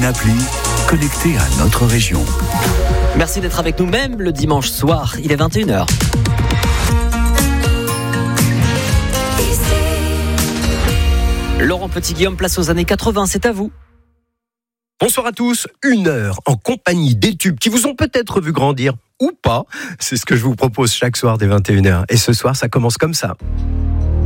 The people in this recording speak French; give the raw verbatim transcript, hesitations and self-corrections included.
Appli, connecté à notre région. Merci d'être avec nous même le dimanche soir, il est vingt et une heures. Laurent Petit-Guillaume, place aux années quatre-vingts, c'est à vous. Bonsoir à tous, une heure en compagnie des tubes qui vous ont peut-être vu grandir ou pas. C'est ce que je vous propose chaque soir dès vingt et une heures. Et ce soir, ça commence comme ça.